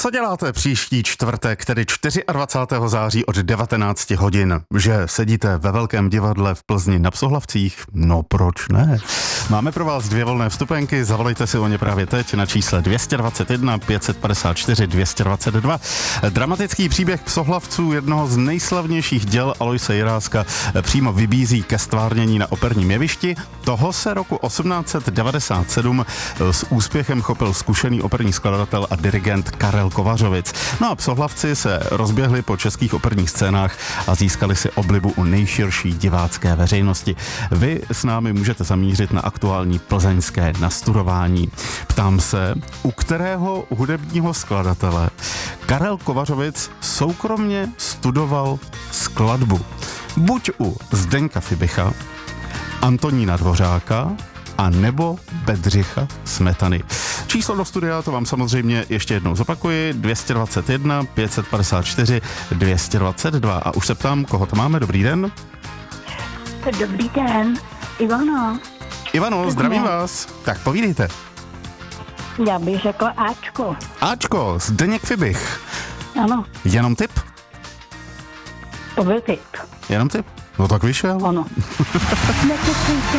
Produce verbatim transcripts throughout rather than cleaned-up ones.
Co děláte příští čtvrtek, tedy dvacátého čtvrtého září od devatenáct hodin? Že sedíte ve Velkém divadle v Plzni na Psohlavcích? No proč ne? Máme pro vás dvě volné vstupenky, zavolejte si o ně právě teď na čísle dvě stě dvacet jedna pět padesát čtyři dvě stě dvacet dva. Dramatický příběh Psohlavců, jednoho z nejslavnějších děl Aloise Jiráska, přímo vybízí ke stvárnění na operním jevišti. Toho se roku osmnáct set devadesát sedm s úspěchem chopil zkušený operní skladatel a dirigent Karel Kovařovic. No a Psohlavci se rozběhli po českých operních scénách a získali si oblibu u nejširší divácké veřejnosti. Vy s námi můžete zamířit na aktuální plzeňské nastudování. Ptám se, u kterého hudebního skladatele Karel Kovařovic soukromně studoval skladbu? Buď u Zdeňka Fibicha, Antonína Dvořáka a nebo Bedřicha Smetany. Číslo do studia, to vám samozřejmě ještě jednou zopakuji, dvě stě dvacet jedna pět padesát čtyři dvě stě dvacet dva. A už se ptám, koho to máme. Dobrý den. Dobrý den, Ivano. Ivano, zdravím vás. Tak povídejte. Já bych řekla Ačko. Ačko, Zdeněk Fibich. Ano. Jenom tip? To byl tip. Jenom tip? No tak vyšel. Ano. Nekecejte.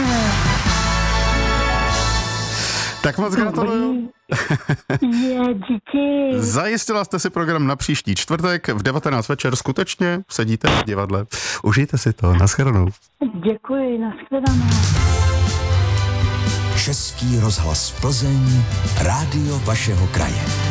Tak moc gratuluju. Je, díky. Zajistila jste si program na příští čtvrtek v devatenáct večer. Skutečně sedíte v divadle. Užijte si to. Naschledanou. Děkuji, naschledanou. Český rozhlas Plzeň, rádio vašeho kraje.